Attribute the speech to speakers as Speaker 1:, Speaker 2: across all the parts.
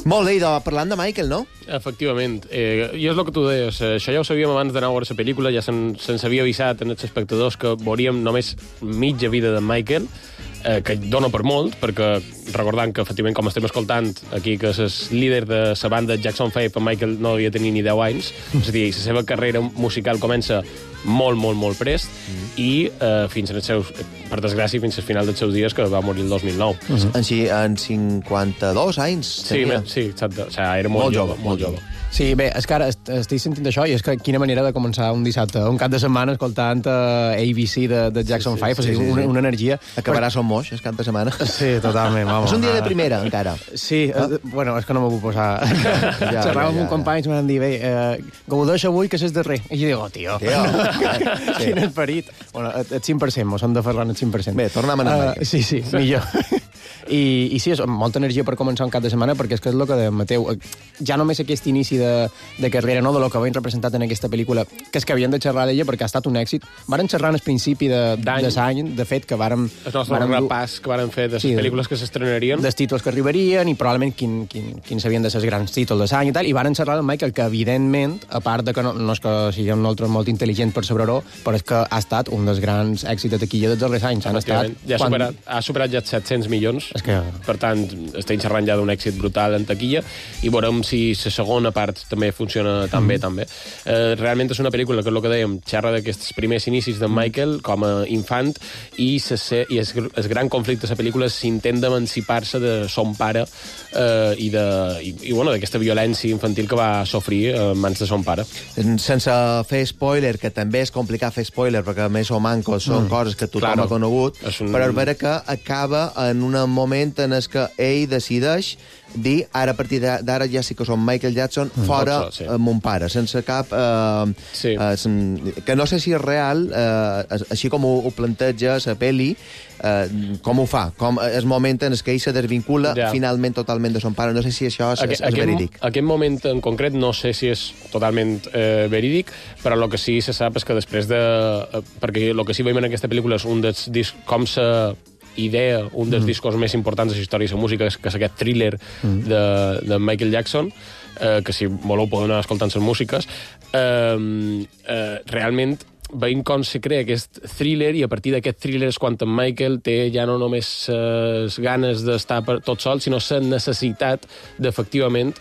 Speaker 1: Molt bé, idò, parlant de Michael, no?
Speaker 2: Efectivament. I és el que tu deies. Això ja ho sabíem abans d'anar a veure la pel·lícula, ja se'ns havia avisat en els espectadors que veuríem només mitja vida de Michael, que dona per molt, perquè recordant que, efectivament, com estem escoltant aquí, que és líder de la banda Jackson 5, en Michael no devia tenir ni 10 anys, és a dir, la seva carrera musical comença molt, molt, molt prest, i fins als seus, per desgràcia, fins al final dels seus dies, que va morir el 2009.
Speaker 1: En 52 anys tenia.
Speaker 2: Sí, exacte. O sigui, era molt jove, molt jove.
Speaker 3: Sí, bé, és que ara estic sentint això i és que quina manera de començar un dissabte, un cap de setmana escoltant ABC de Jackson 5, o sigui, una energia...
Speaker 1: Acabarà Som Moix, el cap de setmana.
Speaker 3: Sí, totalment, vamos.
Speaker 1: És un dia de primera, encara.
Speaker 3: Sí, bueno, és que no m'ho puc posar. Xerrava amb un company i m'han dit, bé, gaudeix avui que és darrer. I jo dic, tio, quin esperit. Bueno, el 5%, mos hem de fer-lo en el 5%.
Speaker 1: Bé, tornem a anar.
Speaker 3: Sí, millor. I sí, és molta energia per començar un cap de setmana, perquè és que és el que deia Mateu, ja només aquest inici de carrera, no, de lo que havien representat en aquesta pel·lícula, que és que havien de xerrar d'ella perquè ha estat un èxit. Varen xerrar al principi d'any, de fet, que vàrem...
Speaker 2: El nostre repàs que vàrem fer de les pel·lícules que s'estrenarien.
Speaker 3: Dels títols que arribarien i probablement quins havien de ser els grans títols de l'any i tal, i varen xerrar del Michael, que evidentment, a part de que no és que siguem nosaltres molt intel·ligents per saber-ho, però és que ha estat un dels grans èxits de taquilla dels darrers anys.
Speaker 2: Ha superat ja 700 milions.
Speaker 3: És que...
Speaker 2: Per tant, estem xerrant ja d'un èxit brutal en taquilla i veurem si la segona part també funciona tan bé, tan bé. Realment és una pel·lícula que, és el que dèiem, xerra d'aquests primers inicis de Michael com a infant i el gran conflicte de la pel·lícula és s'intent d'emancipar-se de son pare i d'aquesta violència infantil que va sofrir en mans de son pare.
Speaker 1: Sense fer spoiler, que també és complicat fer spoiler perquè més o mancos són coses que tothom ha conegut, però és vera que acaba en un moment en què ell decideix dir, ara a partir d'ara ja sí que som Michael Jackson, fora mon pare, sense cap... que no sé si és real, així com ho planteja la pel·li, com ho fa, com el moment en què ell se desvincula finalment totalment de son pare. No sé si això és verídic.
Speaker 2: Aquest moment en concret no sé si és totalment verídic, però el que sí se sap és que després de... Perquè el que sí veiem en aquesta pel·lícula és un dels discs, com idea, un dels discos més importants de la història de la música, que és aquest thriller de Michael Jackson, que si voleu podeu anar escoltant les músiques. Realment veiem com se crea aquest thriller i a partir d'aquest thriller és quan en Michael té ja no només les ganes d'estar tot sol, sinó la necessitat d'efectivament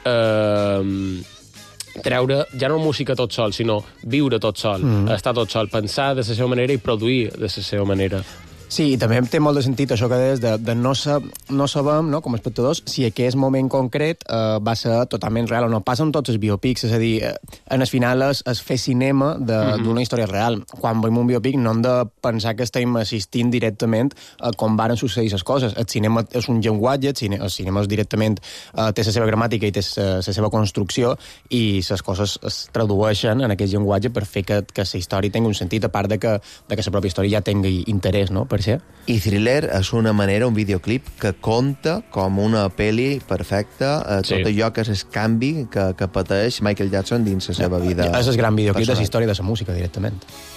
Speaker 2: treure ja no música tot sol, sinó viure tot sol, estar tot sol, pensar de la seva manera i produir de la seva manera.
Speaker 3: Sí, i també té molt de sentit això que deies de no sabem, no, com a espectadors, si aquest moment concret va ser totalment real o no. Passa amb tots els biopics, és a dir, en el final és fer cinema d'una història real. Quan veiem un biopic no hem de pensar que estem assistint directament a com varen succeir les coses. El cinema és un llenguatge, el cinema és directament té la seva gramàtica i té la seva construcció i les coses es tradueixen en aquest llenguatge per fer que la història tingui un sentit, a part de que la pròpia història ja tingui interès, no?
Speaker 1: I Thriller és una manera, un videoclip que conta com una pel·li perfecta tot allò que és el canvi que pateix Michael Jackson dins la seva vida.
Speaker 3: És el gran videoclip de la història de la música, directament.